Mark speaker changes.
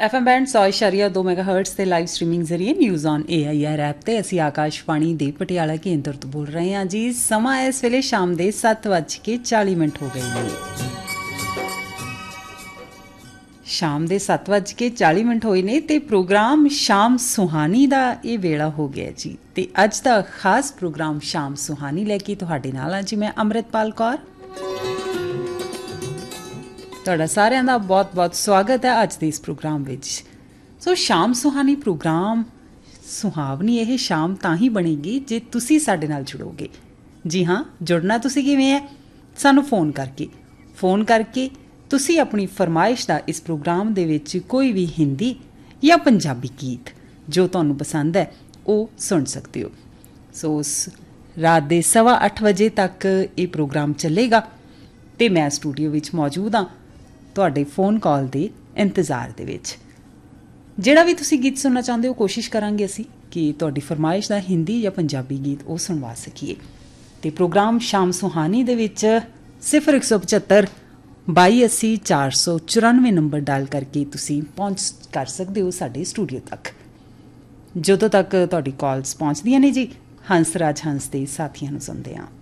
Speaker 1: FM band 100.2 ਮੈਗਾਹਰਟਜ਼ ਤੇ live streaming ਜ਼ਰੀਏ news on AIR app ਤੇ ਅਸੀਂ ਆਕਾਸ਼ਵਾਣੀ ਦੇ ਪਟਿਆਲਾ ਕੇਂਦਰ ਤੋਂ ਬੋਲ ਰਹੇ ਹਾਂ ਜੀ। ਸਮਾਂ ਇਸ ਵੇਲੇ ਸ਼ਾਮ ਦੇ 7:40 ਹੋ ਗਏ ਨੇ। ਸ਼ਾਮ ਦੇ 7:40 ਹੋਏ ਨੇ ਤੇ ਪ੍ਰੋਗਰਾਮ ਸ਼ਾਮ ਸੁਹਾਨੀ ਦਾ ਇਹ ਵੇਲਾ ਹੋ ਗਿਆ ਜੀ। ਤੇ ਅੱਜ ਦਾ ਖਾਸ ਪ੍ਰੋਗਰਾਮ ਸ਼ਾਮ ਸੁਹਾਨੀ ਲੈ ਕੇ ਤੁਹਾਡੇ ਨਾਲ ਹਾਂ ਜੀ ਮੈਂ ਅੰਮ੍ਰਿਤਪਾਲ ਕੌਰ। ਤੁਹਾਡਾ ਸਾਰਿਆਂ ਦਾ ਬਹੁਤ-ਬਹੁਤ ਸਵਾਗਤ ਹੈ ਅੱਜ ਦੇ ਇਸ ਪ੍ਰੋਗਰਾਮ ਵਿੱਚ। ਸੋ ਸ਼ਾਮ ਸੁਹਾਨੀ ਪ੍ਰੋਗਰਾਮ ਸੁਹਾਵਣੀ ਇਹ ਸ਼ਾਮ ਤਾਂ ਹੀ ਬਣੇਗੀ ਜੇ ਤੁਸੀਂ ਸਾਡੇ ਨਾਲ ਜੁੜੋਗੇ। ਜੀ ਹਾਂ, ਜੁੜਨਾ ਤੁਸੀਂ ਕਿਵੇਂ ਹੈ? ਸਾਨੂੰ ਫੋਨ ਕਰਕੇ ਤੁਸੀਂ ਆਪਣੀ ਫਰਮਾਇਸ਼ ਦਾ ਇਸ ਪ੍ਰੋਗਰਾਮ ਦੇ ਵਿੱਚ ਕੋਈ ਵੀ ਹਿੰਦੀ ਜਾਂ ਪੰਜਾਬੀ ਗੀਤ ਜੋ ਤੁਹਾਨੂੰ ਪਸੰਦ ਹੈ ਉਹ ਸੁਣ ਸਕਦੇ ਹੋ। ਸੋ ਰਾਤ ਦੇ 8:15 ਤੱਕ ਇਹ ਪ੍ਰੋਗਰਾਮ ਚੱਲੇਗਾ ਅਤੇ ਮੈਂ ਸਟੂਡੀਓ ਵਿੱਚ ਮੌਜੂਦ ਹਾਂ ਤੁਹਾਡੇ ਫੋਨ ਕਾਲ ਦੇ ਇੰਤਜ਼ਾਰ ਦੇ ਵਿੱਚ। ਜਿਹੜਾ ਵੀ ਤੁਸੀਂ ਗੀਤ ਸੁਣਨਾ ਚਾਹੁੰਦੇ ਹੋ ਕੋਸ਼ਿਸ਼ ਕਰਾਂਗੇ ਅਸੀਂ ਕਿ ਤੁਹਾਡੀ ਫਰਮਾਇਸ਼ ਦਾ ਹਿੰਦੀ ਜਾਂ ਪੰਜਾਬੀ ਗੀਤ ਉਹ ਸੁਣਵਾ ਸਕੀਏ। ਅਤੇ ਪ੍ਰੋਗਰਾਮ ਸ਼ਾਮ ਸੁਹਾਨੀ ਦੇ ਵਿੱਚ 0175 2280 494 ਨੰਬਰ ਡਾਇਲ ਕਰਕੇ ਤੁਸੀਂ ਪਹੁੰਚ ਕਰ ਸਕਦੇ ਹੋ ਸਾਡੇ ਸਟੂਡੀਓ ਤੱਕ। ਜਦੋਂ ਤੱਕ ਤੁਹਾਡੀ ਕਾਲਸ ਪਹੁੰਚਦੀਆਂ ਨੇ ਜੀ, ਹੰਸ ਰਾਜ ਹੰਸ ਦੇ ਸਾਥੀਆਂ ਨੂੰ ਸੁਣਦੇ ਹਾਂ।